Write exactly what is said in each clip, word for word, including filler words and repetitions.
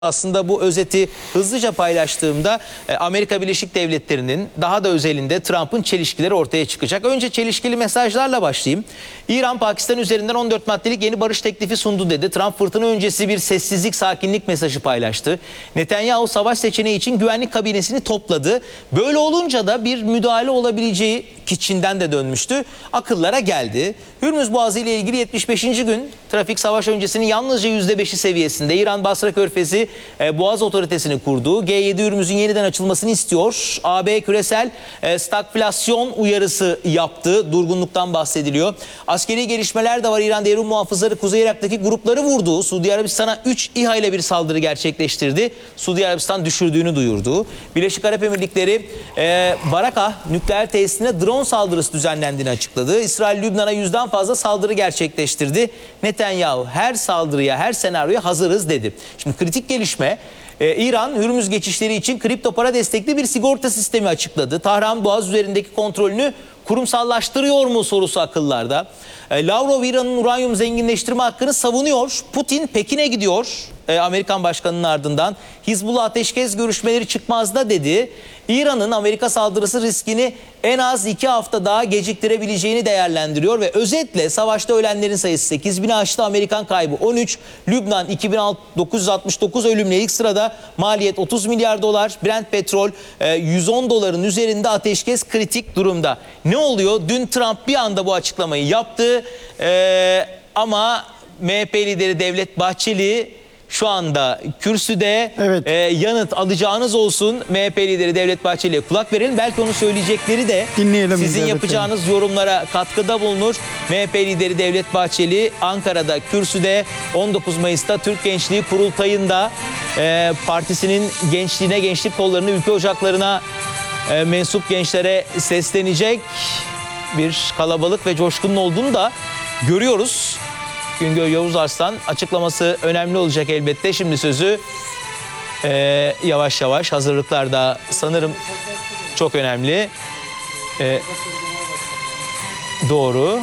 Aslında bu özeti hızlıca paylaştığımda Amerika Birleşik Devletleri'nin daha da özelinde Trump'ın çelişkileri ortaya çıkacak. Önce çelişkili mesajlarla başlayayım. İran, Pakistan üzerinden on dört maddelik yeni barış teklifi sundu dedi. Trump fırtına öncesi bir sessizlik, sakinlik mesajı paylaştı. Netanyahu savaş seçeneği için güvenlik kabinesini topladı. Böyle olunca da bir müdahale olabileceği, ki Çin'den de dönmüştü, akıllara geldi. Hürmüz Boğazı ile ilgili yetmiş beşinci gün trafik savaş öncesinin yalnızca yüzde beşi seviyesinde. İran Basra Körfezi e, Boğaz Otoritesi'ni kurdu. G yedi Hürmüz'ün yeniden açılmasını istiyor. A B küresel e, stagflasyon uyarısı yaptı. Durgunluktan bahsediliyor. Askeri gelişmeler de var. İran devrim muhafızları Kuzey Irak'taki grupları vurdu. Suudi Arabistan'a üç İHA ile bir saldırı gerçekleştirdi. Suudi Arabistan düşürdüğünü duyurdu. Birleşik Arap Emirlikleri e, Baraka nükleer tesisine drone saldırısı düzenlendiğini açıkladı. İsrail Lübnan'a yüzden fazla saldırı gerçekleştirdi. Netanyahu her saldırıya, her senaryoya hazırız dedi. Şimdi kritik gelişme, Ee, İran Hürmüz geçişleri için kripto para destekli bir sigorta sistemi açıkladı. Tahran Boğaz üzerindeki kontrolünü kurumsallaştırıyor mu sorusu akıllarda. Ee, Lavrov İran'ın uranyum zenginleştirme hakkını savunuyor. Putin Pekin'e gidiyor ee, Amerikan başkanının ardından. Hizbullah ateşkes görüşmeleri çıkmazda dedi. İran'ın Amerika saldırısı riskini en az iki hafta daha geciktirebileceğini değerlendiriyor ve özetle savaşta ölenlerin sayısı sekiz bini aştı, Amerikan kaybı on üç, Lübnan iki bin dokuz yüz altmış dokuz ölümle ilk sırada, maliyet otuz milyar dolar, Brent petrol yüz on doların üzerinde, ateşkes kritik durumda. Ne oluyor? Dün Trump bir anda bu açıklamayı yaptı ee, ama M H P lideri Devlet Bahçeli şu anda kürsüde. Evet. e, yanıt alacağınız olsun. M H P lideri Devlet Bahçeli'ye kulak verelim. Belki onun söyleyecekleri de Dinleyelim sizin Devlet yapacağınız yorumlara katkıda bulunur. M H P lideri Devlet Bahçeli Ankara'da kürsüde on dokuz Mayıs'ta Türk Gençliği Kurultayı'nda e, partisinin gençliğine, gençlik kollarını, ülke ocaklarına e, mensup gençlere seslenecek. Bir kalabalık ve coşkunun olduğunu da görüyoruz. Güngör Yavuz Arslan açıklaması önemli olacak elbette. Şimdi sözü e, yavaş yavaş, hazırlıklar da sanırım çok önemli. E, doğru.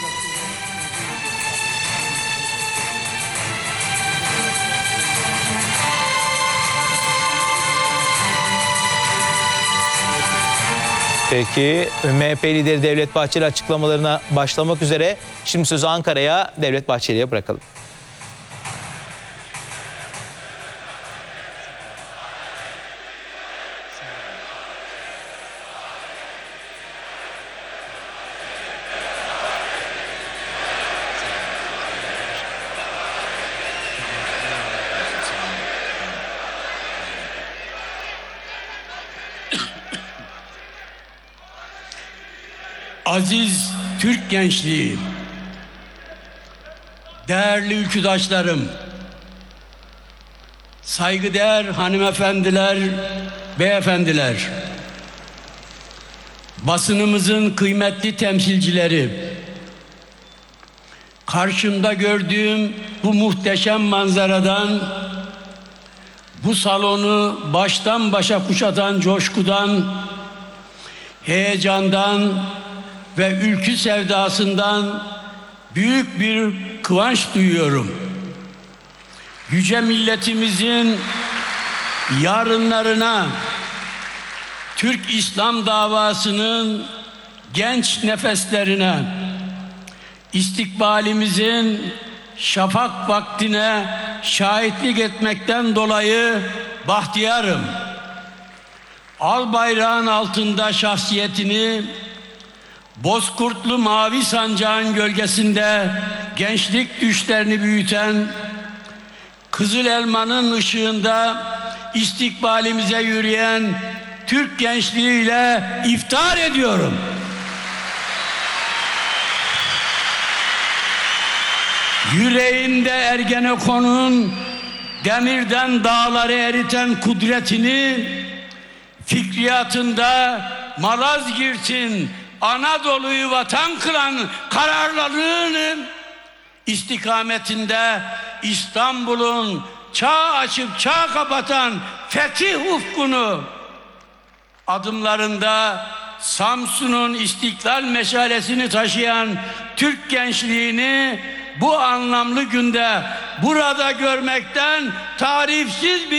Peki, M H P lideri Devlet Bahçeli açıklamalarına başlamak üzere. Şimdi sözü Ankara'ya, Devlet Bahçeli'ye bırakalım. Aziz Türk gençliği, değerli ülküdaşlarım, saygıdeğer hanımefendiler, beyefendiler, basınımızın kıymetli temsilcileri, karşımda gördüğüm bu muhteşem manzaradan, bu salonu baştan başa kuşatan coşkudan, heyecandan ve ülkü sevdasından büyük bir kıvanç duyuyorum. Yüce milletimizin yarınlarına, Türk İslam davasının genç nefeslerine, istikbalimizin şafak vaktine şahitlik etmekten dolayı bahtiyarım. Al bayrağın altında şahsiyetini, bozkurtlu mavi sancağın gölgesinde gençlik düşlerini büyüten, kızıl elmanın ışığında istikbalimize yürüyen Türk gençliğiyle iftihar ediyorum. Yüreğinde Ergenekon'un demirden dağları eriten kudretini, fikriyatında Malazgirt'in Anadolu'yu vatan kılan kararlılığının istikametinde İstanbul'un çağ açıp çağ kapatan fetih ufkunu, adımlarında Samsun'un istiklal meşalesini taşıyan Türk gençliğini bu anlamlı günde burada görmekten tarifsiz bir